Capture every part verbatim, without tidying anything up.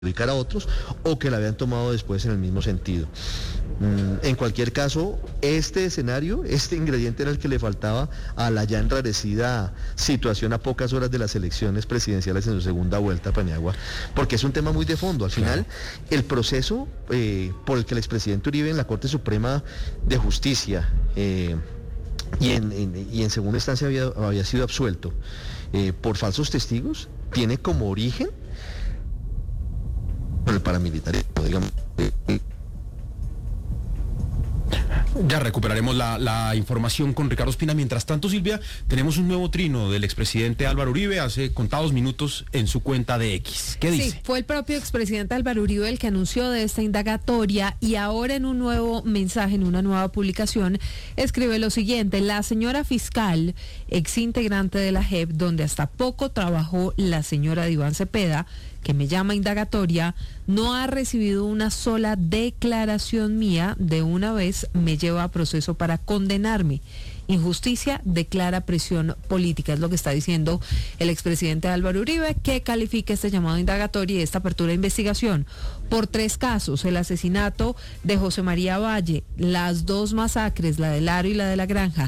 ubicar a otros o que la habían tomado después en el mismo sentido. Mm, en cualquier caso, este escenario, este ingrediente era el que le faltaba a la ya enrarecida situación a pocas horas de las elecciones presidenciales en su segunda vuelta a Paniagua, porque es un tema muy de fondo. Al final, el proceso eh, por el que el expresidente Uribe en la Corte Suprema de Justicia eh, y, en, en, y en segunda instancia había, había sido absuelto eh, por falsos testigos, tiene como origen el paramilitarismo, digamos. Ya recuperaremos la, la información con Ricardo Ospina. Mientras tanto, Silvia, tenemos un nuevo trino del expresidente Álvaro Uribe hace contados minutos en su cuenta de X. ¿Qué dice? Sí, fue el propio expresidente Álvaro Uribe el que anunció de esta indagatoria y ahora en un nuevo mensaje, en una nueva publicación, escribe lo siguiente: la señora fiscal, ex integrante de la J E P, donde hasta poco trabajó la señora Iván Cepeda, que me llama indagatoria, no ha recibido una sola declaración mía. De una vez me lleva a proceso para condenarme. Injusticia, declara presión política. Es lo que está diciendo el expresidente Álvaro Uribe, que califica este llamado indagatoria y esta apertura de investigación por tres casos: el asesinato de José María Valle, las dos masacres, la del Aro y la de la Granja,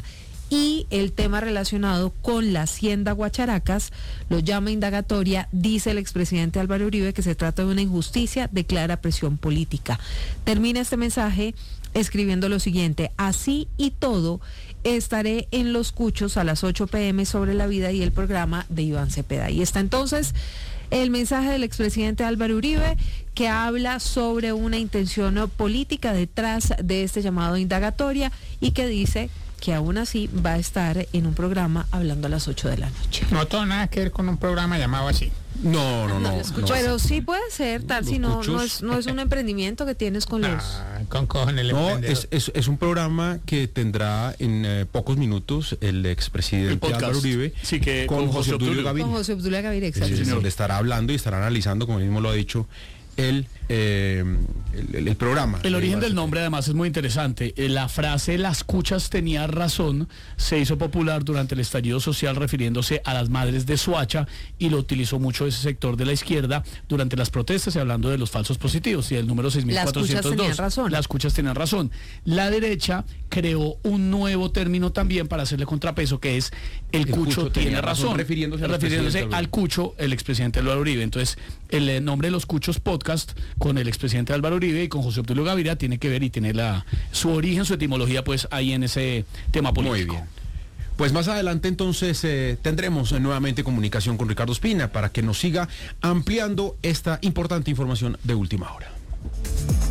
y el tema relacionado con la hacienda Guacharacas. Lo llama indagatoria, dice el expresidente Álvaro Uribe, que se trata de una injusticia, declara presión política. Termina este mensaje escribiendo lo siguiente: así y todo, estaré en Los Cuchos a las ocho pe eme sobre la vida y el programa de Iván Cepeda. Y está entonces el mensaje del expresidente Álvaro Uribe, que habla sobre una intención política detrás de este llamado indagatoria y que dice que aún así va a estar en un programa hablando a las ocho de la noche. No tengo nada que ver con un programa llamado así. No, no, no. no, no. Pero sí puede ser, tal, si no, no es, no es un emprendimiento que tienes con los... Ah, con cojones el No, emprendedor. es, es, es un programa que tendrá en eh, pocos minutos el expresidente El Álvaro Uribe, sí, que con, con José José Obdulio Obdulio. Gaviria. Con José Obdulio Gaviria, exacto. Sí, señor. Donde estará hablando y estará analizando, como él mismo lo ha dicho, el, eh, el, el, el programa. El origen del nombre además es muy interesante. Eh, La frase "las cuchas tenía razón" se hizo popular durante el estallido social refiriéndose a las madres de Soacha, y lo utilizó mucho ese sector de la izquierda durante las protestas y hablando de los falsos positivos y del número seis mil cuatrocientos dos. Las cuchas tenían razón. Las cuchas tenían razón. La derecha creó un nuevo término también para hacerle contrapeso, que es el, El cucho, cucho tiene tenía razón, razón, refiriéndose al refiriéndose expresidente al cucho, el expresidente Álvaro Uribe. Entonces, el eh, nombre de Los Cuchos Podcast con el expresidente Álvaro Uribe y con José Obdulio Gaviria tiene que ver y tiene la su origen, su etimología, pues ahí en ese tema político. Muy bien. Pues más adelante entonces eh, tendremos eh, nuevamente comunicación con Ricardo Ospina para que nos siga ampliando esta importante información de última hora.